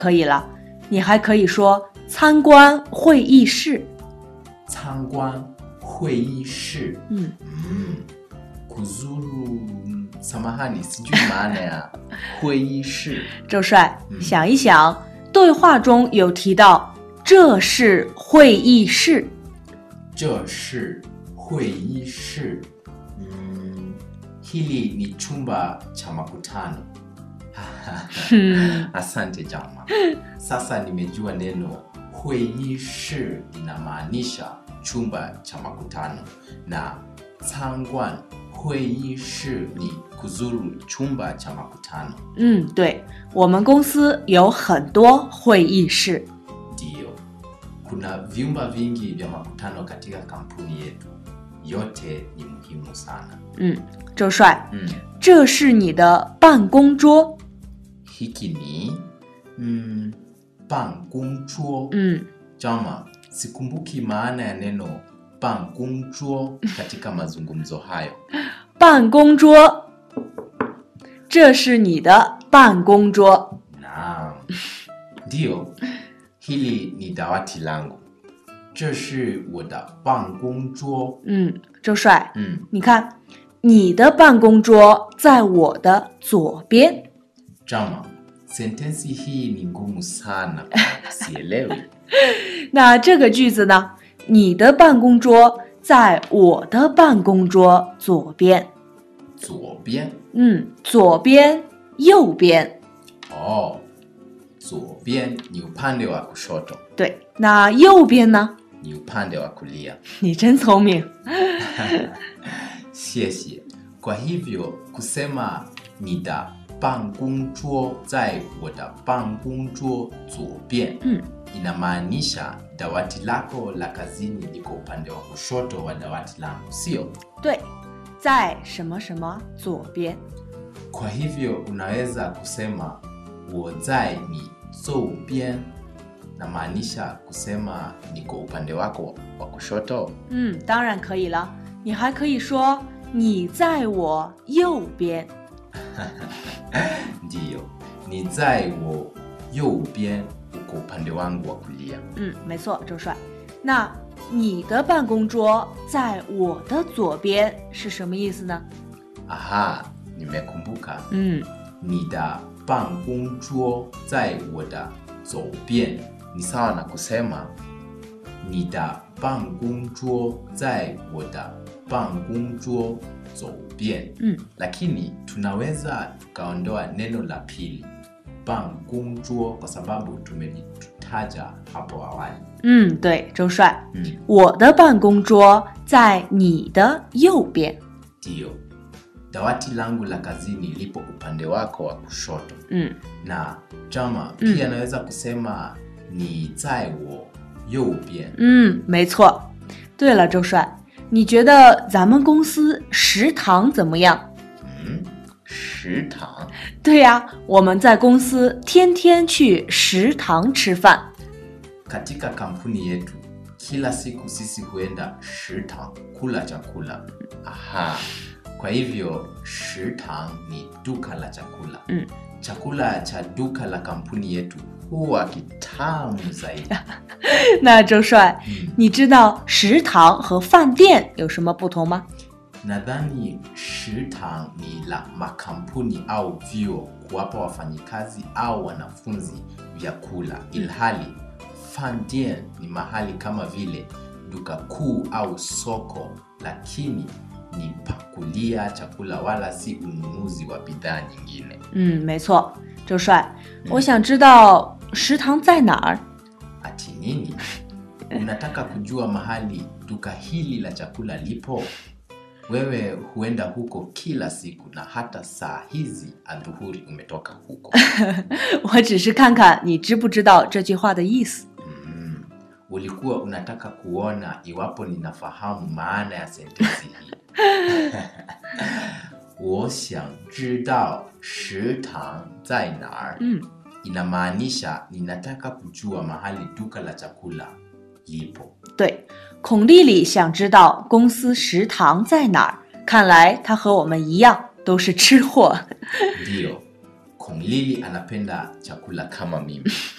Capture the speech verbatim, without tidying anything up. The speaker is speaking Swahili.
可以了，你还可以说参观会议室。 参观会议室。 嗯嗯 kuzuru samahani sijui maana ya 会议室。 周帅、 嗯、 想一想，对话中有提到这是会议室。 这是会议室。嗯 hili ni chumba cha makutano. Asante Jama. Sasa nimejua neno 会议室 inamaanisha chumba cha makutano na 参观会议室 ni kuzuru chumba cha makutano. 嗯，对，我们公司有很多会议室。 Ndio. Kuna vyumba vingi vya makutano katika kampuni yetu. Yote ni muhimu sana. 嗯，周帅， 嗯， 这是你的办公桌。 hiki ni mm, 办公桌。 嗯 Jama, sikumbuki maana ya neno 办公桌 katika mazungumzo hayo. 办公桌，这是你的办公桌。 Naam. Ndio, hili ni dawati langu. 这是我的办公桌。 嗯，周帅， 嗯， 你看，你的办公桌在我的左边。 Jama, sentensi hii ni ngumu sana. Sielewi. 那这个句子呢？你的办公桌在我的办公桌左边。 左边。 嗯，左边、右边。 Oh, 左边 ni upande wa kushoto. 对，那右边呢？ Ni upande wa kulia. 你真聪明。 谢谢. Kwa hivyo kusema 你的办公桌在我的办公桌左边嗯 inamaanisha dawati lako la kazini liko upande wa kushoto wa dawati langu, sio? 对，在什么什么左边。 Kwa hivyo unaweza kusema 我在你右边 inamaanisha kusema niko upande wako wa kushoto. 嗯，当然可以了。你还可以说你在我右边。 Ndio, 你在我右边 uko upande wangu wa kulia. 嗯，没错，周帅。那你的办公桌在我的左边是什么意思呢？ Aha, nimekumbuka. 嗯你的办公桌在我的左边 ni sawa na kusema 你的办公桌在我的办公桌左边. 嗯 Lakini tunaweza tukaondoa neno la pili 办公桌 kwa sababu tumelitaja hapo awali. 嗯，对，周帅， 嗯我的办公桌在你的右边。 Ndio. Dawati langu la kazini lipo upande wako wa kushoto. 嗯 Na Jama, Mm. pia naweza kusema 你在我右边. 嗯，没错。对了，周帅，你觉得咱们公司食堂怎么样？ 嗯，食堂. 对呀，我们在公司天天去食堂吃饭。 Katika kampuni yetu, kila siku sisi huenda 食堂 kula chakula. Aha. Kwa hivyo 食堂 ni duka la chakula. 嗯 Chakula cha duka la kampuni yetu huwa kitamu zaidi. 那周帅， 嗯你知道食堂和饭店有什么不同吗？ Nadhani 食堂 ni la makampuni au vyuo kuwapa wafanyikazi au wanafunzi vyakula, ilhali 饭店 ni mahali kama vile duka kuu au soko, lakini ni pakulia chakula wala si ununuzi wa bidhaa nyingine. 嗯，没错，周帅，我想知道食堂在哪儿？ Ati nini? Unataka kujua mahali duka hili la chakula lipo? Wewe huenda huko kila siku na hata saa hizi adhuhuri umetoka huko. 我只是看看你知不知道这句话的意思。 Mm, ulikuwa unataka kuona iwapo ninafahamu maana ya sentensi hii. 我想知道食堂在哪儿. 嗯 Inamaanisha ninataka kujua mahali duka la chakula lipo. 对，孔丽丽想知道公司食堂在哪儿。看来她和我们一样，都是吃货。 Ndio, Kong Lili anapenda chakula kama mimi.